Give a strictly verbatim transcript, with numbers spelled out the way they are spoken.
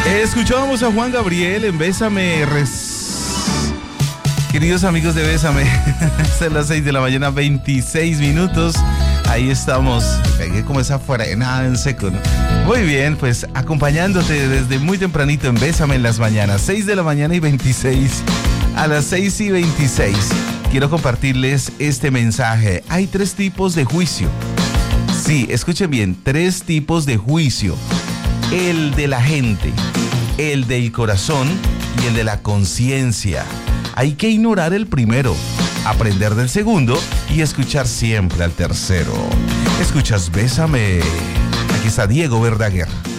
Escuchábamos a Juan Gabriel en Bésame. Res... Queridos amigos de Bésame, son las seis de la mañana, veintiséis minutos. Ahí estamos. Pegué como esa frenada en seco, ¿no? Muy bien, pues acompañándote desde muy tempranito en Bésame en las mañanas. seis de la mañana y veintiséis. A las seis y veintiséis. Quiero compartirles este mensaje. Hay tres tipos de juicio. Sí, escuchen bien, tres tipos de juicio. El de la gente, el del corazón y el de la conciencia. Hay que ignorar el primero, aprender del segundo y escuchar siempre al tercero. Escuchas Bésame. Aquí está Diego Verdaguer.